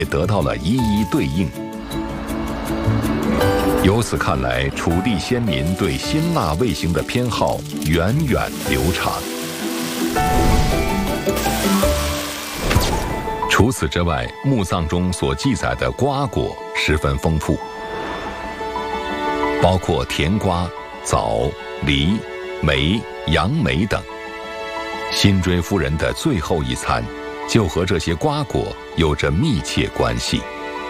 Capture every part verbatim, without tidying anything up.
也得到了一一对应。由此看来，楚地先民对辛辣味型的偏好源远流长。除此之外，墓葬中所记载的瓜果十分丰富，包括甜瓜、枣、梨、梅、杨梅等。辛追夫人的最后一餐就和这些瓜果有着密切关系。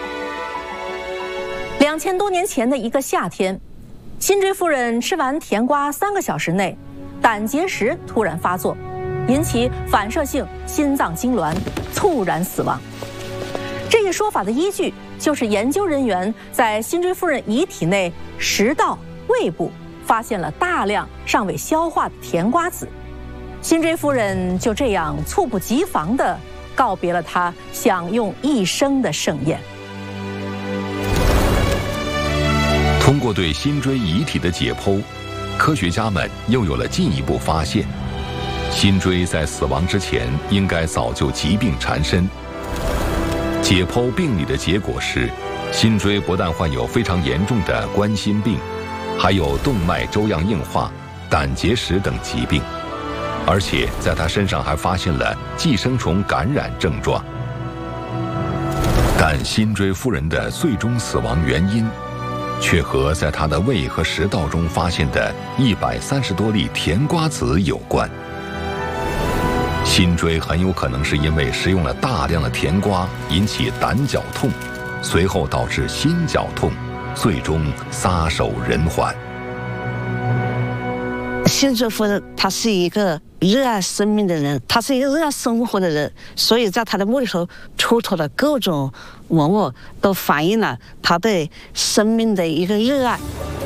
两千多年前的一个夏天，辛追夫人吃完甜瓜三个小时内，胆结石突然发作，引起反射性心脏痉挛，猝然死亡。这一说法的依据就是研究人员在辛追夫人遗体内食道、胃部发现了大量尚未消化的甜瓜子，辛追夫人就这样猝不及防地告别了她享用一生的盛宴。 通过对辛追遗体的解剖，科学家们又有了进一步发现：辛追在死亡之前应该早就疾病缠身。解剖病理的结果是，辛追不但患有非常严重的冠心病，还有动脉粥样硬化、胆结石等疾病，而且在他身上还发现了寄生虫感染症状。但辛追夫人的最终死亡原因，却和在他的胃和食道中发现的一百三十多粒甜瓜子有关。辛追很有可能是因为食用了大量的甜瓜引起胆绞痛，随后导致心绞痛，最终撒手人寰。 辛追夫人她是一个热爱生命的人，她是一个热爱生活的人，所以在她的墓里头出土的各种文物都反映了她对生命的一个热爱。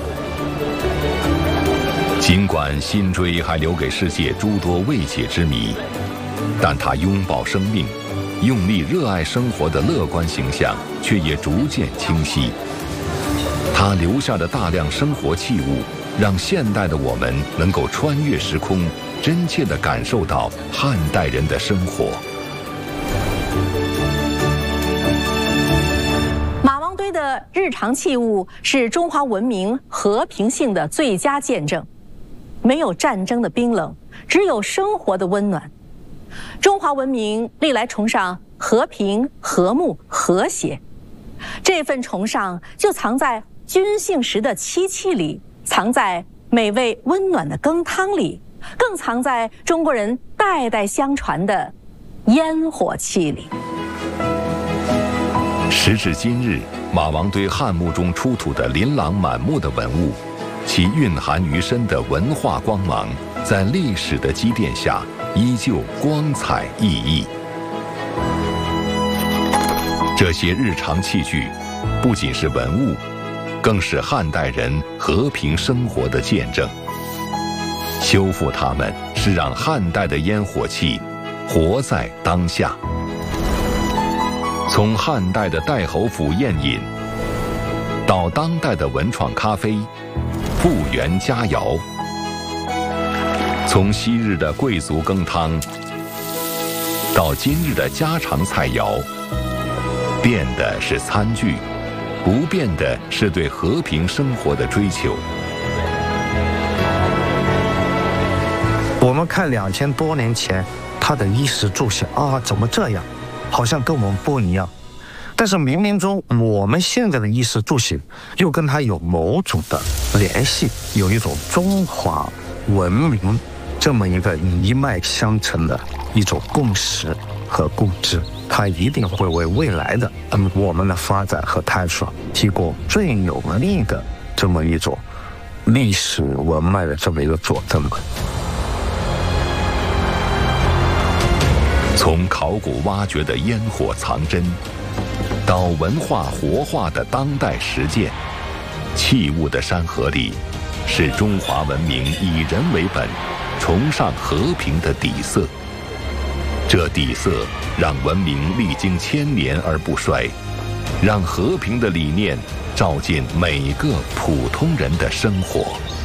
尽管辛追还留给世界诸多未解之谜，但他拥抱生命、用力热爱生活的乐观形象却也逐渐清晰。他留下的大量生活器物，让现代的我们能够穿越时空，真切地感受到汉代人的生活。 马王堆的日常器物是中华文明和平性的最佳见证，没有战争的冰冷，只有生活的温暖。中华文明历来崇尚和平、和睦、和谐，这份崇尚就藏在君幸时的漆器里，藏在美味温暖的羹汤里，更藏在中国人代代相传的烟火气里。 时至今日，马王堆汉墓中出土的琳琅满目的文物，其蕴含于深的文化光芒，在历史的积淀下依旧光彩熠熠。这些日常器具不仅是文物，更是汉代人和平生活的见证。修复它们是让汉代的烟火气活在当下。从汉代的代侯府宴饮，到当代的文创咖啡、复原佳肴，从昔日的贵族羹汤，到今日的家常菜肴，变的是餐具，不变的是对和平生活的追求。 我们看两千多年前他的衣食住行啊，怎么这样？好像跟我们不一样。但是冥冥中，我们现在的衣食住行又跟他有某种的联系，有一种中华文明这么一个一脉相承的一种共识和共知，它一定会为未来的嗯我们的发展和探索提供最有力的这么一种历史文脉的这么一个佐证吧。 从考古挖掘的烟火藏真，到文化活化的当代实践，器物的山河里，是中华文明以人为本，崇尚和平的底色。这底色让文明历经千年而不衰，让和平的理念照进每个普通人的生活。